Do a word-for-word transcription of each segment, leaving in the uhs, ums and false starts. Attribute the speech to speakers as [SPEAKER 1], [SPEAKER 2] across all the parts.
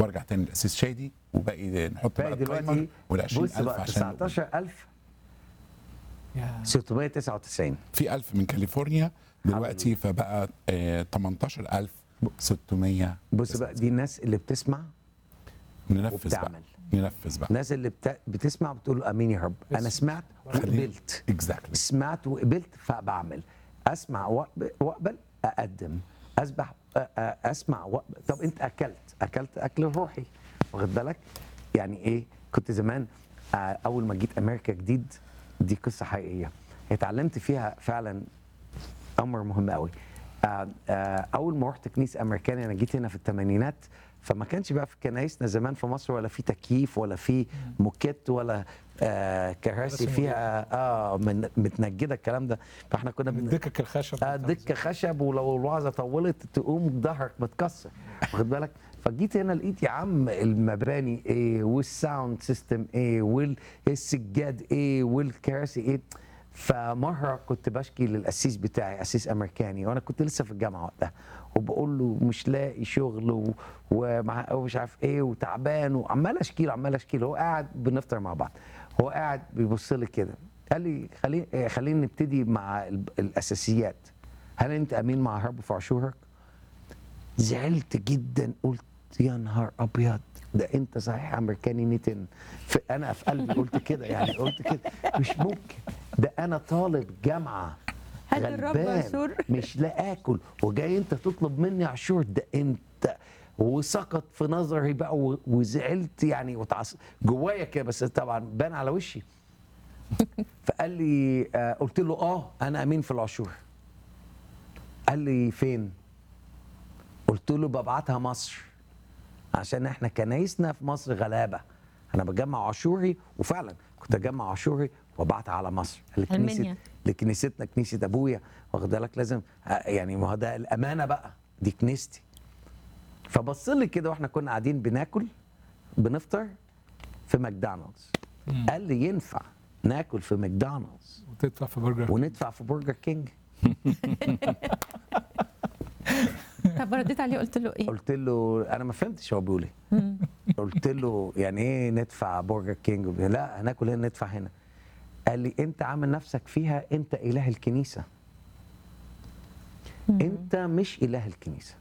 [SPEAKER 1] وارجع تاني للاسيس شادي وباقي نحط
[SPEAKER 2] باقي
[SPEAKER 1] بقى
[SPEAKER 2] دلوقتي
[SPEAKER 1] التايمر وال
[SPEAKER 2] بص
[SPEAKER 1] عشرين ألف
[SPEAKER 2] بقى
[SPEAKER 1] عشان
[SPEAKER 2] تسعتاشر ألف
[SPEAKER 3] يا
[SPEAKER 2] ستمية وتسعة وتسعين.
[SPEAKER 1] في ألف من كاليفورنيا دلوقتي فبقى آه تمنتاشر ألف وستمية.
[SPEAKER 2] بص بقى دي الناس اللي بتسمع
[SPEAKER 1] ننفذ بقى
[SPEAKER 2] وبتعمل.
[SPEAKER 1] ننفذ بقى
[SPEAKER 2] الناس اللي بت... بتسمع بتقول له امين يا رب. انا سمعت وقبلت،
[SPEAKER 1] اكزاكتلي
[SPEAKER 2] سمعت وقبلت فبعمل. اسمع وأقبل- واقبل اقدم، اسبح أ- أ- اسمع واقبل. طب انت اكلت اكلت اكل روحي، واخد بالك يعني ايه؟ كنت زمان آه، اول ما جيت امريكا جديد، دي قصه حقيقيه اتعلمت فيها فعلا امر مهم قوي. آه، آه، اول ما رحت كنيسه امريكاني، انا جيت هنا في الثمانينات، فما كانش بقى في كنايسنا زمان في مصر ولا في تكييف ولا في موكيت ولا آه كراسي
[SPEAKER 3] رسم
[SPEAKER 2] فيها اه من متنجده الكلام ده. فاحنا كنا بن...
[SPEAKER 3] دكك الخشب
[SPEAKER 2] آه دكه خشب، ولو الوعظه طولت تقوم ظهرك متكسر، واخد بالك. فجيت هنا لقيت يا عم المباني ايه، والساوند سيستم ايه، والسجاد ايه، والكراسي ايه. فمره كنت بشكي للقسيس بتاعي، قسيس امريكاني، وانا كنت لسه في الجامعه وقتها، وبقول له مش لاقي شغل و- ومع ومش عارف ايه وتعبان، وعمال اشكي له عمال اشكي له. هو قاعد بنفطر مع بعض، هو قاعد بيبص لي كده، قال لي خلي آه، خلينا نبتدي مع ال- الاساسيات. هل انت امين مع هرب في عاشورك؟ زعلت جدا، قلت يا نهار ابيض، ده انت صحيح امريكاني نتن. في انا في قلبي قلت كده، يعني قلت كده مش ممكن، ده انا طالب جامعه
[SPEAKER 4] هات الرب
[SPEAKER 2] غلبان
[SPEAKER 4] عاشور.
[SPEAKER 2] مش لا اكل، وجاي انت تطلب مني عاشور؟ ده انت. وسقط في نظري بقى و- وزعلت يعني وتعص جوايا كده، بس طبعا بان على وشي. فقال لي آه قلت له اه انا امين في العاشور. قال لي فين؟ قلت له ببعتها مصر، عشان احنا كنايسنا في مصر غلابه. انا بجمع عاشوري، وفعلا كنت اجمع عاشوري وابعتها على مصر لكنيسه
[SPEAKER 4] المنيا.
[SPEAKER 2] لكنيستنا، كنيسه ابويا، واخد بالك. لازم آه، يعني ما هو ده الامانه بقى، دي كنيستي. فبص لي كده واحنا كنا قاعدين بناكل بنفطر في ماكدونالدز، قال لي ينفع ناكل في ماكدونالدز
[SPEAKER 3] وتدفع في برجر.
[SPEAKER 2] وندفع في برجر كينج؟
[SPEAKER 4] طب رديت عليه قلت له ايه؟
[SPEAKER 2] قلت له انا ما فهمتش هو بيقول ايه. قلت له يعني ايه ندفع برجر كينج؟ وب- لا هناكل هنا ندفع هنا. قال لي انت عامل نفسك فيها انت اله الكنيسه. انت مش اله الكنيسه.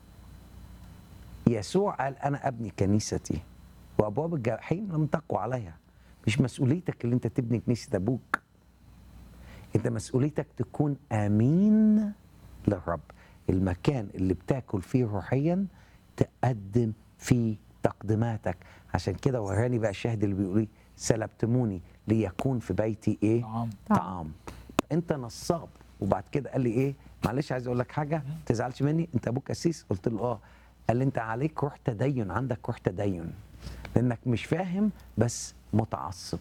[SPEAKER 2] يسوع قال انا ابني كنيستي وابواب الجحيم لم تقوى عليها. مش مسؤوليتك اللي انت تبني كنيسه ابوك، انت مسؤوليتك تكون امين للرب. المكان اللي بتاكل فيه روحيا تقدم فيه تقديماتك. عشان كده وراني بقى الشاهد اللي بيقول ايه، سلبتموني ليكون في بيتي ايه؟
[SPEAKER 3] طعام.
[SPEAKER 2] طعام. انت نصاب. وبعد كده قال لي ايه، معلش عايز اقول لك حاجه ما تزعلش مني، انت ابوك قسيس؟ قلت له اه. قال لي انت عليك روح تدين، عندك روح تدين، لانك مش فاهم بس متعصب.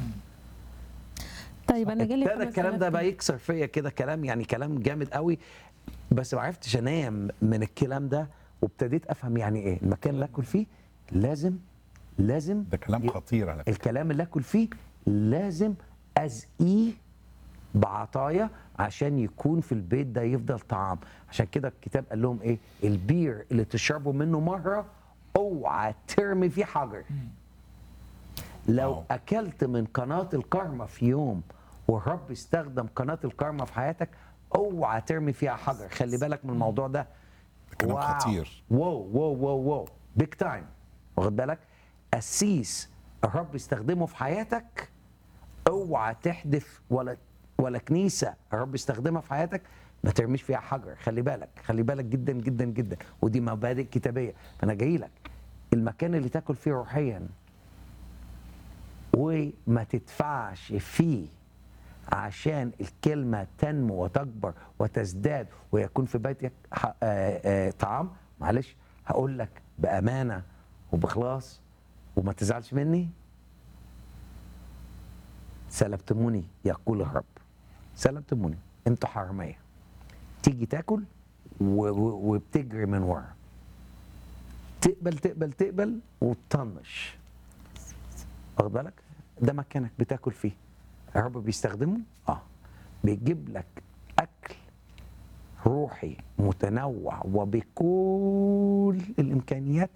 [SPEAKER 4] طيب انا جالي
[SPEAKER 2] ابتدى الكلام ده بقى يكسر فيا كده، كلام يعني كلام جامد قوي، بس ما عرفتش انام من الكلام ده. وابتديت افهم يعني ايه المكان اللي اكل فيه لازم لازم
[SPEAKER 1] ده كلام خطير على فكره.
[SPEAKER 2] الكلام اللي اكل فيه لازم ازقيه بعطايا عشان يكون في البيت ده يفضل طعام. عشان كده الكتاب قال لهم ايه، البير اللي تشربوا منه مره اوعى ترمي فيه حجر. لو
[SPEAKER 1] واو.
[SPEAKER 2] اكلت من قناه الكرمه في يوم والرب استخدم قناه الكرمه في حياتك، اوعى ترمي فيها حجر. خلي بالك من الموضوع ده.
[SPEAKER 1] ده كلام
[SPEAKER 2] واو.
[SPEAKER 1] خطير.
[SPEAKER 2] واو واو واو واو بيج تايم، واخد بالك. قسيس الرب يستخدمه في حياتك، اوعى تحدف، ولا ولا كنيسه الرب يستخدمها في حياتك ما ترميش فيها حجر. خلي بالك خلي بالك جدا جدا جدا، ودي مبادئ كتابيه. فانا جاي لك المكان اللي تاكل فيه روحيا وما تدفعش فيه عشان الكلمة تنمو وتكبر وتزداد ويكون في بيتك ح- آه، آه، طعام. معلش هقول لك بأمانة وبخلاص وما تزعلش مني، سلبتموني يقول الرب، سلبتموني. انتوا حرامية، تيجي تاكل و- و- وبتجري من ورا، تقبل تقبل تقبل وتطنش، واخد بالك. ده مكانك بتاكل فيه، الرب بيستخدمه اه بيجيب لك اكل روحي متنوع وبكل الامكانيات